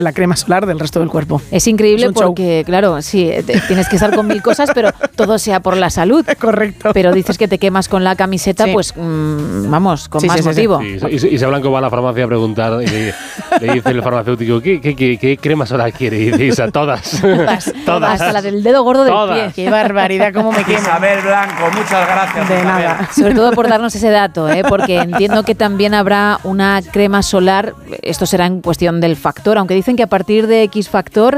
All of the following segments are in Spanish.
la crema solar del resto del cuerpo. Es increíble porque, claro, sí, tienes que estar con 1000 cosas, pero todo sea por la salud. Correcto. Pero dices que te quemas con la camiseta, sí. Pues vamos, con más motivo. Sí. Y se Blanco va a la farmacia a preguntar y le dice el farmacéutico, ¿qué crema solar quiere? Y dice, todas. Hasta la del dedo gordo del pie. Qué barbaridad, cómo me quema. Isabel Blanco, muchas gracias. De nada. Sobre todo por darnos ese dato, porque entiendo que también habrá una crema solar, esto será en cuestión del factor, aunque dicen que a partir de X factor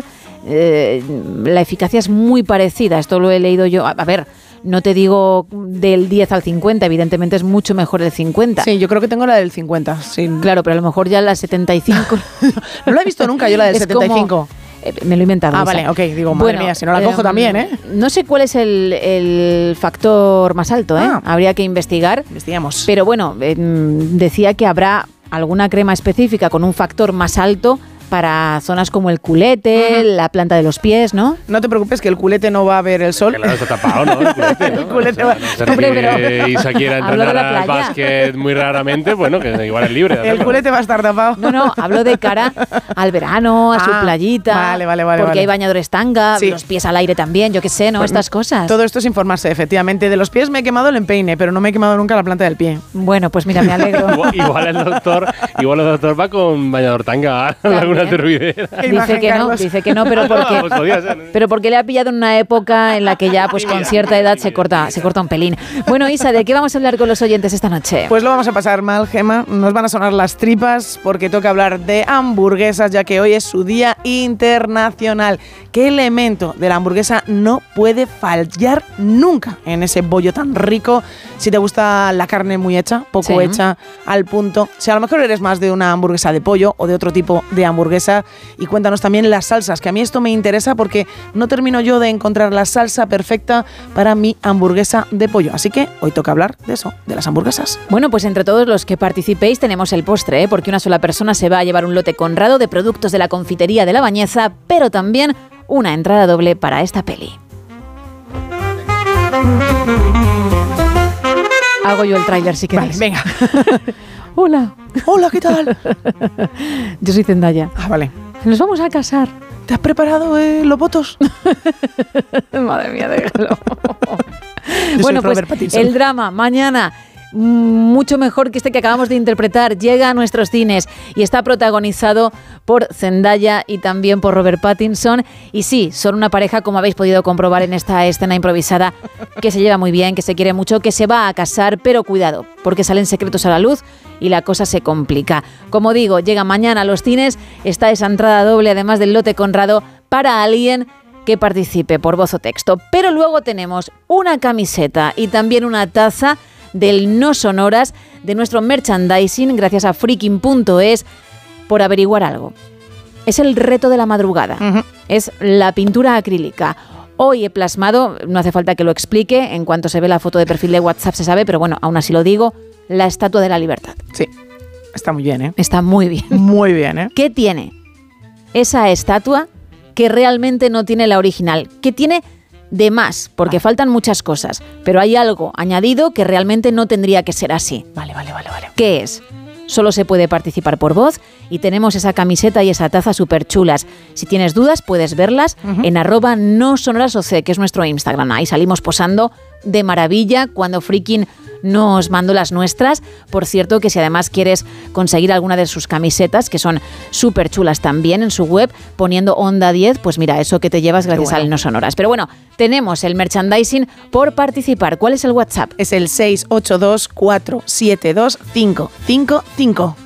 la eficacia es muy parecida. Esto lo he leído yo. A ver, no te digo del 10 al 50, evidentemente es mucho mejor el 50. Sí, yo creo que tengo la del 50. Sí. Claro, pero a lo mejor ya la 75. No la he visto nunca yo la del 75. Me lo he inventado. Ah, vale, ok. Digo, madre mía, si no la cojo también, ¿eh? No sé cuál es el factor más alto, ¿eh? Habría que investigar. Investigamos. Pero bueno, decía que habrá alguna crema específica con un factor más alto para zonas como el culete, la planta de los pies, ¿no? No te preocupes que el culete no va a ver el sol. Claro, está tapado, ¿no? El culete, ¿no? El culete va... Hombre, Isa quiera entrenar al básquet muy raramente, bueno, que igual es libre. El culete va a estar tapado. No, hablo de cara al verano, a su playita. Vale. Porque hay bañadores tanga, los pies al aire también, yo qué sé, ¿no? Pues estas cosas. Todo esto es informarse, efectivamente. De los pies me he quemado el empeine, pero no me he quemado nunca la planta del pie. Bueno, pues mira, me alegro. igual el doctor va con bañador tanga alguna terruidera. Dice que no, pero porque le ha pillado en una época en la que ya pues con cierta edad se corta un pelín. Bueno, Isa, ¿de qué vamos a hablar con los oyentes esta noche? Pues lo vamos a pasar mal, Gemma. Nos van a sonar las tripas porque toca hablar de hamburguesas, ya que hoy es su día internacional. ¿Qué elemento de la hamburguesa no puede fallar nunca en ese bollo tan rico? Si te gusta la carne muy hecha, poco hecha, al punto. Si a lo mejor eres más de una hamburguesa de pollo o de otro tipo de hamburguesa. Y cuéntanos también las salsas, que a mí esto me interesa porque no termino yo de encontrar la salsa perfecta para mi hamburguesa de pollo. Así que hoy toca hablar de eso, de las hamburguesas. Bueno, pues entre todos los que participéis tenemos el postre, porque una sola persona se va a llevar un lote Conrado de productos de la confitería de La Bañeza, pero también una entrada doble para esta peli. Hago yo el tráiler si queréis. Vale, venga. Hola, ¿qué tal? Yo soy Zendaya. Ah, vale. Nos vamos a casar. ¿Te has preparado los votos? Madre mía, déjalo. Bueno, pues el drama mañana, mucho mejor que este que acabamos de interpretar, llega a nuestros cines y está protagonizado por Zendaya y también por Robert Pattinson. Y sí, son una pareja, como habéis podido comprobar en esta escena improvisada, que se lleva muy bien, que se quiere mucho, que se va a casar, pero cuidado, porque salen secretos a la luz y la cosa se complica. Como digo, llega mañana a los cines, está esa entrada doble, además del lote Conrado, para alguien que participe por voz o texto. Pero luego tenemos una camiseta y también una taza del No Sonoras, de nuestro merchandising, gracias a freaking.es, por averiguar algo. Es el reto de la madrugada. Es la pintura acrílica. Hoy he plasmado, no hace falta que lo explique, en cuanto se ve la foto de perfil de WhatsApp se sabe, pero bueno, aún así lo digo, la Estatua de la Libertad. Sí, está muy bien, ¿eh? Está muy bien. Muy bien, ¿eh? ¿Qué tiene esa estatua que realmente no tiene la original? ¿Qué tiene de más? Porque faltan muchas cosas, pero hay algo añadido que realmente no tendría que ser así. Vale. ¿Qué es? Solo se puede participar por voz y tenemos esa camiseta y esa taza súper chulas. Si tienes dudas, puedes verlas en @nosonorasoc, que es nuestro Instagram. Ahí salimos posando de maravilla cuando Freaking nos mandó las nuestras. Por cierto, que si además quieres conseguir alguna de sus camisetas, que son súper chulas también en su web, poniendo Onda 10, pues mira, eso que te llevas gracias al No Sonoras. Pero bueno, tenemos el merchandising por participar. ¿Cuál es el WhatsApp? Es el 682 472 555.